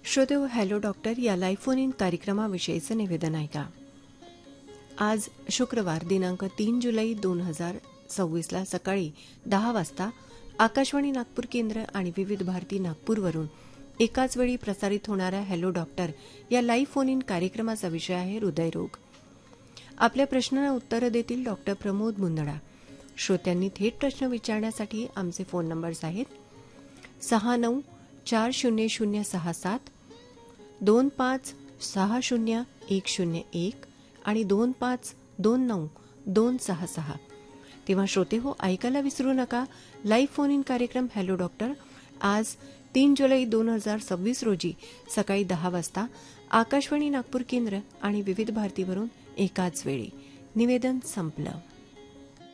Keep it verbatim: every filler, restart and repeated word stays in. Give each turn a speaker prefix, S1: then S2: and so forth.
S1: श्रोतेहो, hello doctor या live phone in कार्यक्रमाविषयीचं निवेदन ऐका. आज शुक्रवार दिनांक तीन जुलै दोन हजार सव्वीसला सकाळी दहा वाजता आकाशवाणी नागपूर केंद्र आणि विविध भारती नागपूरवरून एकाच वेळी प्रसारित होणाऱ्या हॅलो डॉक्टर या लाईव्ह फोन इन कार्यक्रमाचा विषय आहे हृदयरोग. आपल्या प्रश्नांना उत्तरं देतील डॉक्टर प्रमोद मुंदडा. श्रोत्यांनी थेट प्रश्न विचारण्यासाठी आमचे फोन नंबर्स आहेत सहा नऊ चार शून्य शून्य सहा सात दोन पाच सहा शून्य एक शून्य एक आणि दोन पाच दोन नऊ दोन सहा सहा. तेव्हा श्रोते हो, ऐकायला विसरू नका लाईव्ह फोन इन कार्यक्रम हॅलो डॉक्टर आज तीन जुलै दोन हजार सव्वीस रोजी सकाळी दहा वाजता आकाशवाणी नागपूर केंद्र आणि विविध भारतीवरून एकाच वेळी. निवेदन संपलं.